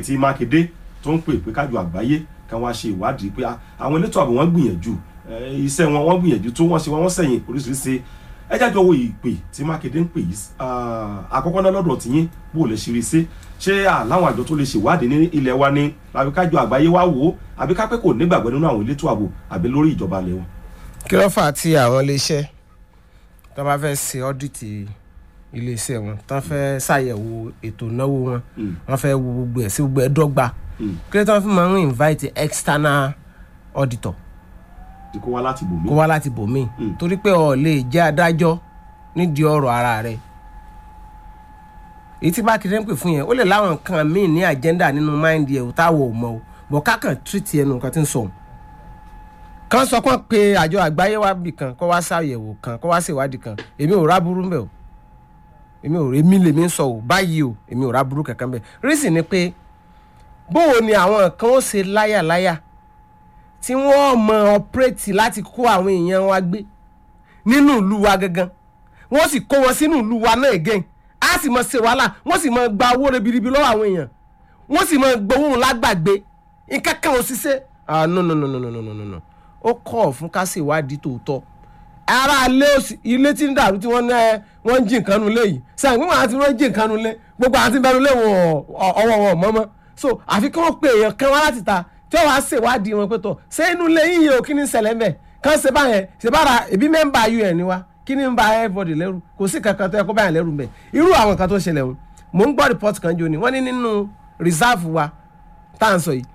tí Mákindé tó ń pè pé kájọ àgbáyé kan wá ṣe ìwádìí pé àwọn elétò ààbò wọ́n gbìyànjú iṣẹ́ wọ́n gbìyànjú tó wọ́n ṣe wọ́n sẹ́yìn oríṣiríṣi ẹ jájọ wo ìpè tí Mákindé ń pè yìí àkọ́kọ́ náà lọ́dọ̀ tiyín bó lè ṣe rí sí ṣé láwọn àjọ tó lè ṣèwádìí ní ilẹ̀ wa ni àbí kájọ àgbáyé wá wò ó àbí kápẹ́ kò nígbàgbọ́ nínú àwọn elétò ààbò àbí lórí ìjọba ilẹ̀ wọn. kí ló fà á tí àwọn iléeṣẹ́ tó bá fẹ́ ṣe ọ́dìtì iléeṣẹ́ wọn tó fẹ́ ṣàyẹ̀wò ètò ìnáwó wọn wọ́n fẹ́ wo gbogbo ẹ̀ sí gbogbo ẹ̀ dọ́gba kí ló tó fi máa ń invite external auditor kó wá láti bòmí torí pé o lè jẹ́ adájọ́ nídìí ọ̀rọ̀ ara rẹ̀ èyí tí Mákindé ń pè fún yẹn ó lè láwọn nǹkan míì ní agenda nínú mind yẹn táwọn ò mọ̀ o bọ̀ kákan treat ẹnu nǹkan tí ń sọ kan sọ pé àjọ àgbáyé wá bì kan kó wá ṣàyẹ̀wò kan kó wá ṣèwádìí kan èmi ò ráburú ń bẹ̀ o èmi lèmi ń sọ o báyìí o èmi ò ráburú kankan bẹ̀ reason ni pé bóò ni àwọn kan ó ṣe láyàláyà tí wọ́n mọ ọpẹ́rẹ́tì láti kó àwọn èèyàn wa gbé nínú ìlú wa gangan wọ́n sì kó wọn sínú ìlú wa náà again á sì mọ ṣe wàhálà wọ́n sì mọ gba owó ribiribi lọ́wọ́ àwọn èèyàn wọ́n sì mọ gbowó lágbàgbé nǹkan kan ò ṣiṣẹ́ no ó kọ̀ fún ká ṣe ìwádìí tòótọ́ ara ilé tí ń dàrú tí wọ́n ń jí nǹkan nulẹ̀ yìí sẹ́yìn pé wọ́n àti wọ́n jí nǹkan nulẹ̀ gbogbo àti bẹ́ẹ̀ nulẹ̀ ọwọ́ wọn mọ́mọ́ so àfi kí wọ́n pe èèyàn kan wá láti ta tí wọ́n wá ṣèwádìí wọn pé tọ̀ ṣé inú ilé yìí yẹn ò kí ni ṣẹlẹ̀ ń bẹ̀ kán ṣe báyẹn ṣe bára ẹbí mẹ́mbà UN wa kí ni ń ba everybody lẹ́rù kò sí kankan tó yẹ kó báyẹn lẹ́rù ń bẹ̀ irú àwọn nǹkan tó ṣẹlẹ̀ wọn mò ń gbọ́ report kan jò ní wọ́n ní nínú reserve wa tá à ń sọ yìí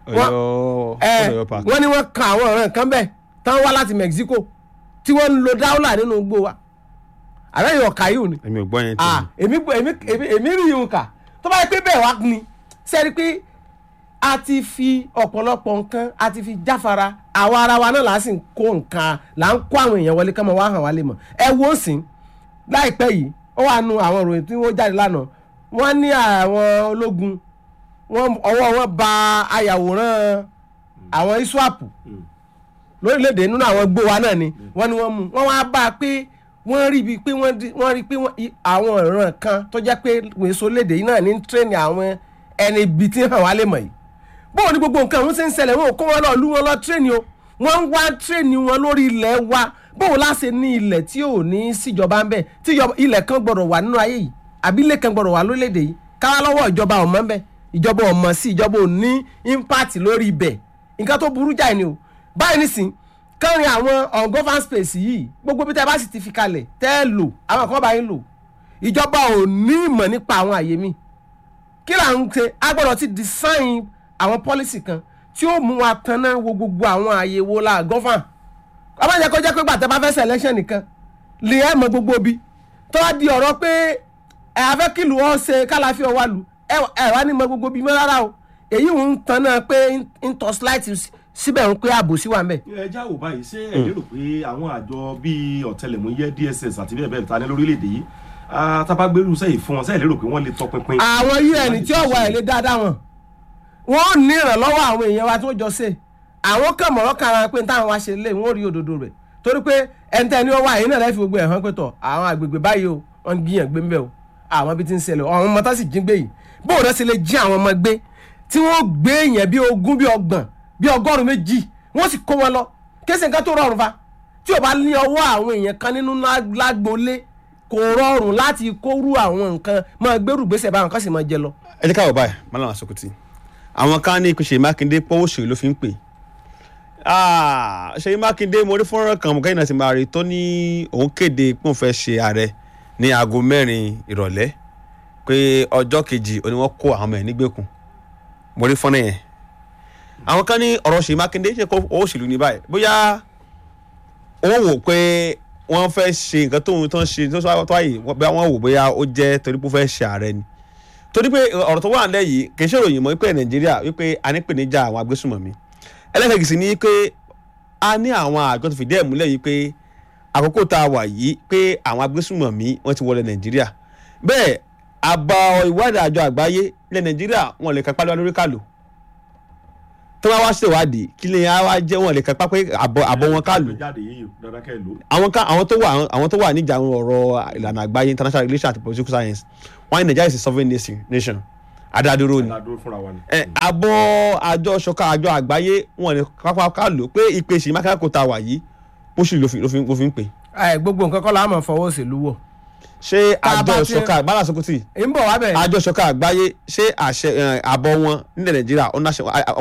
wọ́n ní wọ́n kan àwọn ọ̀ràn kan bẹ́ẹ̀ tán wá láti Mexico tí wọ́n ń lo dáúlà nínú igbó wa ààrẹ yóò kà yìí ni èmi ò gbọ́ yẹn tí èmi rí yìí kà tó bá yẹ pé bẹ́ẹ̀ wá ni sẹ́ni pé a ti fi ọ̀pọ̀lọpọ̀ nǹkan a ti fi jáfara àwa ara wa náà là á sì ń kó nǹkan là ń kó àwọn èèyàn wọlé kọ́mọ wá hàn wá lè mọ̀ ẹ wo sìn láìpẹ́ yìí ó wà nu àwọn ìròyìn tí wọ́n jáde lánàá wọ́n ní àwọn ológun ọwọ́ wọn ba ayàwòrán àwọn ISWAP lórílẹ̀‐èdè nínú àwọn gbó wa náà ni wọ́n ní wọ́n mú wọ́n wá bá a pé wọ́n rí pé àwọn ìran kan tó jẹ́ pé wèso léde yìí náà ní tírẹ́nì àwọn ẹni ibi tí hàn wá lè mọ̀ yìí bóun ni gbogbo nǹkan ọ̀hún ṣe ń ṣẹlẹ̀ wọn ò kó wọn lọ lú wọn lọ tírẹ́nì o wọ́n ń wá tírẹ́nì wọn lórí ilẹ̀ wa bóun láṣẹ ní ilẹ̀ tí ò ní síjọba ń bẹ̀ tí ilẹ̀ kan gbọ́dọ̀ wà nínú ayé yìí àbí ilẹ̀ kan gbọ́dọ̀ wà lórílẹ̀‐èdè yìí káwá lọ́wọ́ ìjọba ọ̀mọ́ ń bẹ̀ ìjọba ọ̀mọ́ sí ìjọba ò ní impact lórí ibẹ̀ nǹkan tó burú jáì ni o báyìí nísìn kẹrin àwọn ungoverned space yìí gbogbo bí tẹ bá sì ti fi kalẹ̀ tẹ́ ẹ lò àwọn kan bá yín lò ìjọba ò ní ìmọ̀ nípa àwọn àyè mi kí là ń ṣe a gbọ́dọ̀ ti design àwọn policy kan tí ó mú wa tanná wo gbogbo àwọn àyè wo la govern ọba yẹ kó jẹ́ pé gbàtẹ́ bá fẹ́ selection nìkan lè ẹ̀ mọ gbogbo bí tó wá di ọ̀rọ̀ pé ẹ̀ afẹ́ kìlù ọ́ ṣe kálàfíà ọwá lu ẹ̀ wá ní mọ gbogbo bí mọ́ rárá o èyí ń tanná pé ń torchlight síbẹ̀ ń pé ààbò sí wa ń bẹ̀. ẹ já wò báyìí ṣé ẹ lérò pé àwọn àjọ bíi ọ̀tẹlẹ̀múyẹ́ DSS àti bẹ́ẹ̀ bẹ́ẹ̀ ta ní lórílẹ̀‐èdè yìí tábàgbérù sẹ́yìn fún wọn sẹ́yìn lérò pé wọ́n lè tọpinpin. àwọn UN tí ó wà ẹ̀ lé dáadáa wọn ò ní ìrànlọ́wọ́ àwọn èèyàn wa tó jọ ṣe àwọn kan mọ̀rọ́ kára pé táwọn wa ṣe lé wọn ò rí òdodo rẹ̀ torí pé ẹ̀ńtẹ́ ni ó wà yìí náà lẹ́fi gbogbo ẹ̀ hàn pé tọ̀ àwọn àgbègbè báyìí o wọ́n gbìyàn gbé ń bẹ̀ o àwọn ibi tí ń ṣẹlẹ̀ àwọn ọmọ tá sì jí gbé yìí bóun náà ṣe lè jí àwọn ọmọ gbé tí wọ́n gbé èèyàn bí 20 bí 30 bí 100 wọ́n sì kó wọn lọ kése nǹkan tó rọrùn fa tí ò bá ní ọwọ́ àwọn èèyàn kan nínú lágbolé kò rọrùn láti kórú àwọn nǹkan máa gbèrú gbèsè báwọn kan sì máa jẹ lọ. ẹ jẹ́ káwọ́ báyìí Mallam Sokoto àwọn kan ní ìpèsè Mákindé pọ́wọ́ òṣèlú ló fi ń pè Ṣèyí Mákindé mo rí fọ́nrán kan mọ̀kẹ́yìn náà ti máa rí tó ní òun kéde pé òun fẹ́ ṣe ààrẹ ní aago 4 ìrọ̀lẹ́ pé ọjọ́ kejì òní wọ́n kó àwọn ọmọ ẹ̀ nígbèkùn mo rí fọ́nrán yẹn àwọn kan ní ọ̀rọ̀ Ṣèyí Mákindé ṣe kó owó òṣèlú ní báyìí bóyá wọ́n wò pé wọ́n fẹ́ ṣe nǹkan tóun tó ń ṣe tó wáyé bóyá wọ́n wò bóyá ó jẹ́ torí pé ó fẹ́ ṣe ààrẹ ni torí pé ọ̀rọ̀ tó wà nílẹ̀ yìí kì í ṣe ìròyìn mọ́ pé Nàìjíríà wípé a ní ìpèníjà àwọn agbésùnmọ̀mí ẹlẹ́kẹ̀kì sí ni pé a ní àwọn àjọ tó fìdí ẹ̀ múlẹ̀ yìí pé àkókò tá a wà yìí pé àwọn agbésùnmọ̀mí wọ́n ti wọlé Nàìjíríà bẹ́ẹ̀ àbá ìwádìí àjọ àgbáyé ilẹ̀ Nàìjíríà wọn lè kápá lórí kàlò tó bá wá ṣèwádìí kí lè wá jẹ́ wọn lè kápá pé àbọ̀ wọn kàlò àwọn tó wà níjà ọ̀rọ̀ ìlànà àgbáyé international relations àti political science wọ́n ní Nàìjíríà is a sovereign nation adádúró ni aládùúró fúnra wa ni. àbọ̀ àjọ ṣọ̀kan àjọ àgbáyé wọn ni kápáká lò pé ìpè Ṣèyí Mákindé kò ta wà yìí bó ṣì ló fi ń pè. gbogbo nǹkan kọ́ la máa fọwọ́ òṣèlú wò. ṣé àjọ ṣọ̀kan àgbáyé Sókótì ń bọ̀ wá bẹ̀. àjọ ṣọ̀kan àgbáyé ṣé àṣẹ àbọ̀ wọn nílẹ̀ Nàìjíríà ọ̀nà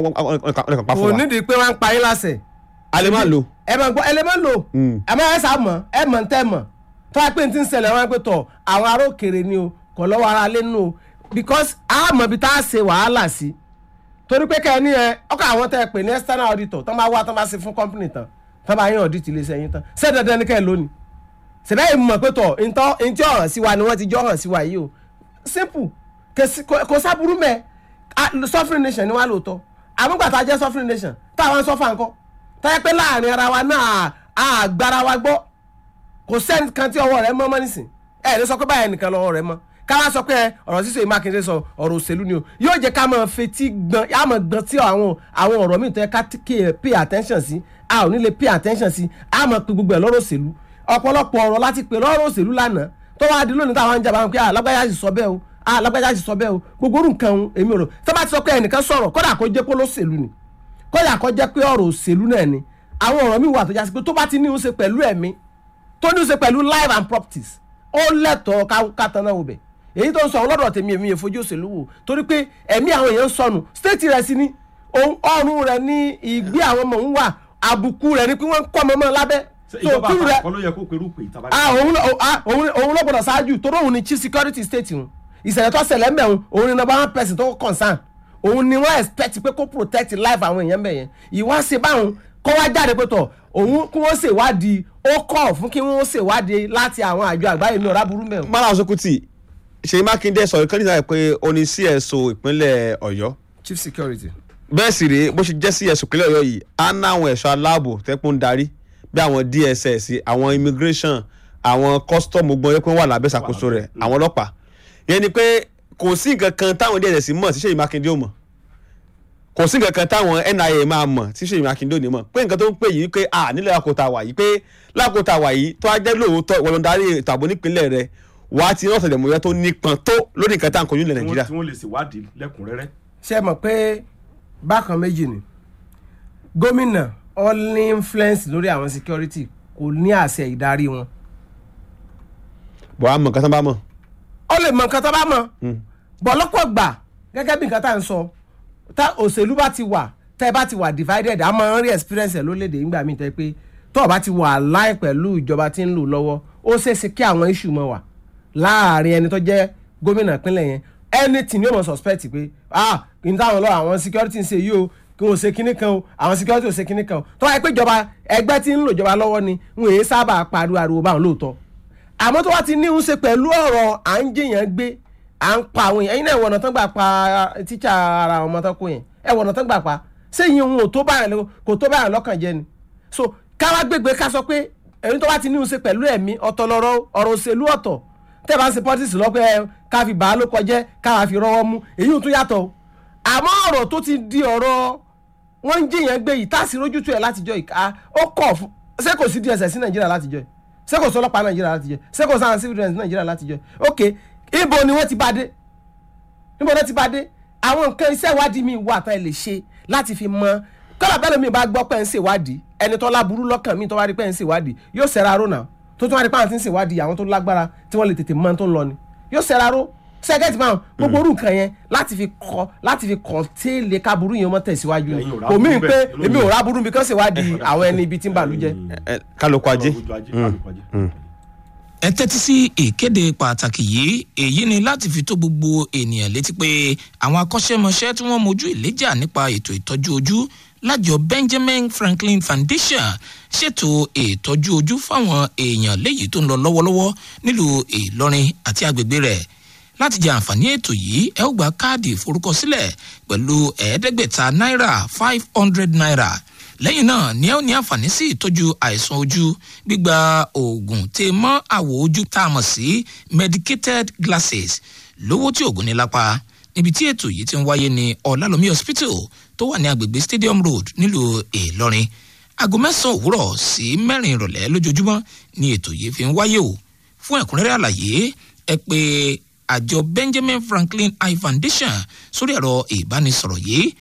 pa fún kò wa nídìí pé wọ́n ń pa yín láṣẹ. a lè má lò. ẹ máa gbọ́ ẹ lè má lò. ẹ máa ẹ sá mọ̀ ẹ mọ̀ ń tẹ́ mọ̀ tó wá pé n ti ń ṣẹlẹ̀ wọn pé tọ̀ àwọn ará òkèèrè ni o kò lọ́wọ́ ara lé nù o because a mọ̀ bí tá a ṣe wàhálà sí torí pé kẹ́ ẹ ní ẹ ọkọ̀ àwọn tẹ́ ẹ pè ní external auditor tán bá wá tán bá ṣe fún company tán tán bá yín audit iléeṣẹ́ yín tán ṣé dandan ní kẹ́ ẹ lónìí ṣẹ̀dá yìí mọ̀ pé tọ̀ ntí ọ̀hàn sí wa ni wọ́n ti jọ́ hàn sí wa yìí o simple kò sábúrú mẹ́ suffering nation ni wọ́n á lò tọ́ àmúgbà tá a jẹ́ suffering nation táwọn sọ́fà ńkọ́ táyẹ pé láàrin ara wa náà àgbára wa gbọ́ kò sẹ́ni kan tí ọwọ́ rẹ̀ mọ́ mọ́ nísìn ẹ̀ lè sọ pé báyẹn nìkan lọ́wọ́ rẹ̀ mọ́ ká wá sọ pé ọ̀rọ̀ sísè Mákindé sọ ọ̀rọ̀ òṣèlú ni o yóò jẹ́ ká máa fetí gbọ́n yá máa gbọ́n tí àwọn ọ̀rọ̀ míì tó yẹ ká pay attention sí a ò ní lè pay attention sí a máa pe gbogbo ẹ̀ lọ́rọ̀ òṣèlú ọ̀pọ̀lọpọ̀ ọ̀rọ̀ láti pè lọ́rọ̀ òṣèlú lánàá tó wá di lónìí táwọn ń jà bá wọn pé alágbájá sì sọ bẹ́ẹ̀ o alágbájá sì sọ bẹ́ẹ̀ o gbogbo orú nǹkan èmi rò tó bá ti sọ pé ẹnìkan sọ̀rọ̀ kódà kó jẹ́ pé olóṣèlú ni kódà kó jẹ́ pé ọ̀rọ̀ òṣèlú náà ni àwọn ọ̀rọ̀ míì wà tó jásí pé tó bá ti ní í ṣe pẹ̀lú ẹ̀mí tó ní í ṣe pẹ̀lú life and properties ó lẹ́tọ̀ọ́ ká tanná wo bẹ̀ èyí tó ń sọ àwọn lọ́dọ̀ tèmi èmi èfojú òṣèlú wò torí pé ẹ̀mí àwọn èèyàn sọnù stéètì rẹ̀ sí ni ọrùn rẹ̀ ní ìgbé àwọn ọmọ òun wà àbùkù rẹ̀ ni pé wọ́n ń kọ́ ọmọ mọ́ lábẹ́ ìjọba àpapọ̀ ló yẹ kó perú pé ìtàbá. òun ló gbọ́dọ̀ ṣáájú torí òun ni chief security state òun ìṣẹ̀lẹ̀ tó ṣẹlẹ̀ mẹ́rin òun ni number one person tó concern òun ni wọ́n expect pé kó protect life àwọn èèyàn bẹ̀yẹn ìwá ṣe báwọn kó wá jáde pé tọ̀ òun kí wọ́n ṣèwádìí ó kọ̀ fún kí wọ́n ṣèwádìí láti àwọn àjọ àgbáyé ní ọ̀rá burú mẹ́rin. Mallam Sókótì Ṣèyí Mákindé sọ̀rọ̀ kan nígbà pé ó ní CSO ìpínlẹ̀ Ọ̀yọ́ chief security. bẹ́ẹ̀ sì rèé bó ṣe jẹ́ CSO ìpínlẹ̀ Ọ̀yọ́ yìí á ná àwọn ẹ̀ṣọ́ aláàbò tẹ́pọ̀ ń darí bí àwọn DSS àwọn immigration àwọn custom gbọ́n yẹ pé wọ́n wà lábẹ́ ìṣàkóso rẹ̀ àwọn ọlọ́pàá yẹn ni pé kò sí nǹkan kan táwọn DSS mọ̀ tí Ṣèyí Mákindé ò mọ̀ kò sí nǹkan kan táwọn NIA máa mọ̀ tí Ṣèyí Mákindé ò ní mọ̀ pé nǹkan tó ń pè yìí pé nílẹ̀ lákòótà wà yìí pé lákòótà wà yìí tó á jẹ́ lóòótọ́ ìwọlọ́darí ètò ààbò nípínlẹ̀ rẹ̀ wà á ti ní ọ̀tẹ̀lẹ̀múyẹ́ tó nípọn tó lórí nǹkan tá à ń kojú nílẹ̀ Nàìjíríà. tí wọ́n lè ṣèwádìí lẹ́kùnrẹ́rẹ́. ṣé ẹ mọ̀ pé bákan méjì ni gómìnà all influence lórí àwọn security kò ní àṣẹ ìdarí wọn. bọ̀ á mọ̀ nǹkan tán bá mọ̀. ó lè mọ̀ nǹkan tán bá mọ̀ bọ̀ lọ́pọ̀ gbà gẹ́gẹ́ bí nǹkan tá à ń sọ tá òṣèlú bá ti wà tẹ́ bá ti wà divided a máa ń rí experience ẹ̀ lórílẹ̀‐èdè nígbà míì tẹ́ pé tó o bá ti wà láì pẹ̀lú ìjọba tí ń lò lọ́wọ́ ó ṣeéṣe kí àwọn issue mọ̀ wà láàrin ẹni tó jẹ́ gómìnà ìpínlẹ̀ yẹn anything ni ó mọ̀ suspect pé kí n táwọn lọ àwọn security ń ṣe yìí o kí wọ́n ṣe kinní kan o àwọn security ò ṣe kinní kan o tó wáyé pé ìjọba ẹgbẹ́ tí ń lò ìjọba lọ́wọ́ ni wọn èyí sábà pariwo báwọn lóòótọ́ àmọ́ tó wá ti ní ń ṣe pẹ̀lú ọ̀rọ̀ à ń jiyàn gbé à ń pa àwọn èèyàn ẹ̀yin náà ẹ̀wọ̀n náà tán gbà pa tíṣà ara àwọn ọmọ tán kó yẹn ẹ̀wọ̀n náà tán gbà pa sẹ́yìn ohun kò tó báyà lọ́kàn jẹ́ ni so káwá gbégbé ká sọ pé ẹ̀yin tó wá ti ní ń ṣe pẹ̀lú ẹ̀mí ọ̀tọ̀ lọ́rọ̀ ọ̀rọ̀ òṣèlú ọ̀tọ̀ tẹ́ bá ń ṣe politics lọ́pẹ́ ká fi bàá ló kọjẹ́ ká fi rọwọ́ mú èyí ò tún yàtọ̀ àmọ́ ọ̀rọ̀ tó ti di ọ̀rọ̀ wọ́n ń jiyàn gbé yìí táàsì rójútu ẹ̀ látijọ́ ìka ó kọ̀ fún ṣé kò sí DSS ní Nàìjíríà látijọ́ ṣé kò sí ọlọ́pàá Nàìjíríà látijọ́ ṣé kò sí àwọn civil defence Nàìjíríà látijọ́ ok ibo ni wọ́n ti bá dé níbo ni wọ́n ti bá dé àwọn nǹkan iṣẹ́ ìwádìí mi wà tá ẹ lè ṣe láti fi mọ kọ́lá bẹ́ẹ̀ mi bá gbọ́ pé ń ṣèwádìí ẹni tó láburú lọ́kàn mi tó wá rí pé ń ṣèwádìí yóò ṣẹ̀ra ró náà tó tún wá rí pé àwọn tí ń ṣèwádìí àwọn tó lágbára tí wọ́n lè tètè mọ tó ń lọ ni yóò ṣẹ̀ra ró sẹ́gẹ̀tì máa gbogbo orú nǹkan yẹn láti fi kọ́ téèlé káburú yẹn mọ́ tẹ̀síwájú ni kò mí pé èmi ò ráburú bí kán ṣèwádìí àwọn ẹni ibi tí ń bàlú jẹ́. kálukú ajé. ẹ tẹ́tí sí ìkéde pàtàkì yìí èyí ni láti fi tó gbogbo ènìyàn létí pé àwọn akọ́ṣẹ́mọṣẹ́ tí wọ́n mojú ìléjà nípa ètò ìtọ́jú ojú lájọ Benjamin Franklin Foundation ṣètò ìtọ́jú ojú fáwọn èèyàn léyìí tó ń lọ lọ́wọ́lọ́wọ́ nílùú Ìlọrin àti agbègbè rẹ̀ láti jẹ àǹfààní ètò yìí ẹ ó gba káàdì ìforúkọsílẹ̀ pẹ̀lú $500 náírà lẹ́yìn náà ni ẹ ó ní àǹfààní sí ìtọ́jú àìsàn ojú gbígba oògùn tè mọ́ àwọ̀ ojú tá a mọ̀ sí medicated glasses lówó tí oògùn ní lápá níbi tí ètò yìí ti ń wáyé ní Ọ̀làlómi hospital tó wà ní agbègbè Stadium Road nílùú Ìlọrin aago 9 òwúrọ̀ sí 4 ìrọ̀lẹ́ lójoojúmọ́ ni ètò yìí fi ń wáyé o fún ẹ̀kúnrẹ́rẹ́ àlàyé ẹ pè àjọ Benjamin Franklin Eye Foundation sórí ẹ̀rọ ìbánisọ̀rọ̀ yìí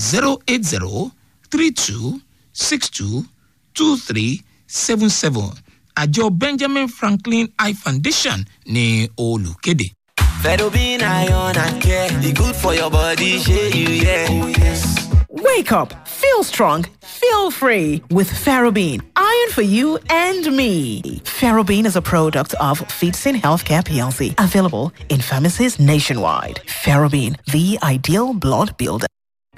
08032622377. àjọ Benjamin Franklin Eye Foundation ní olùkéde. Ferrobin iron and care, the good for your body, shey you yeah. Oh yes. Wake up, feel strong, feel free with Ferrobin. Iron for you and me. Ferrobin is a product of Feetsin Healthcare PLC, available in pharmacies nationwide. Ferrobin, the ideal blood builder.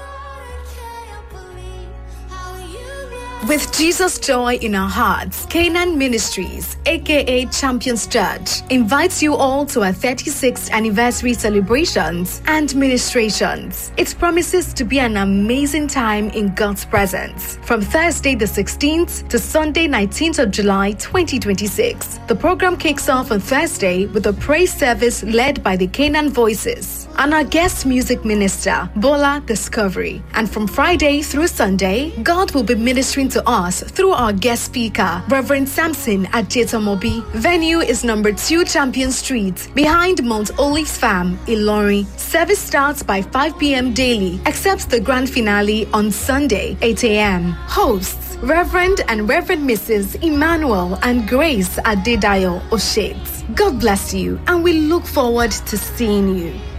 With Jesus' joy in our hearts, Canaan Ministries, aka Champions Church, invites you all to our 36th anniversary celebrations and ministrations. It promises to be an amazing time in God's presence. From Thursday the 16th to Sunday 19th of July 2026. The program kicks off on Thursday with a praise service led by the Canaan Voices and our guest music minister, Bola Discovery. And from Friday through Sunday, God will be ministering to us through our guest speaker, Reverend Samson Ajetomobi. Venue is number 2 Champion Street, behind Mount Olives Farm, Ilorin. Service starts by 5 p.m. daily, except the grand finale on Sunday, 8 a.m. Hosts, Reverend and Reverend Mrs. Emmanuel and Grace Adedayo Oshet. God bless you, and we look forward to seeing you.